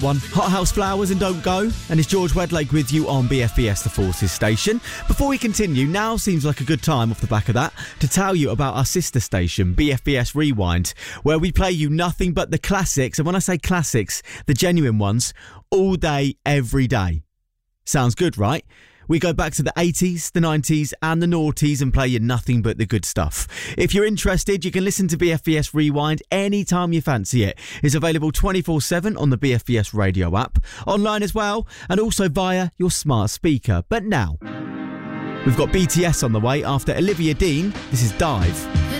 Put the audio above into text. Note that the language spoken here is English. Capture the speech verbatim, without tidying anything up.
one. Hot House Flowers and Don't Go. And it's George Wedlake with you on B F B S, the Forces station. Before we continue, now seems like a good time off the back of that to tell you about our sister station, B F B S Rewind, where we play you nothing but the classics. And when I say classics, the genuine ones, all day, every day. Sounds good, right? We go back to the eighties, the nineties and the noughties and play you nothing but the good stuff. If you're interested, you can listen to B F B S Rewind anytime you fancy it. It's available twenty-four seven on the B F B S radio app, online as well, and also via your smart speaker. But now, we've got B T S on the way after Olivia Dean. This is Dive.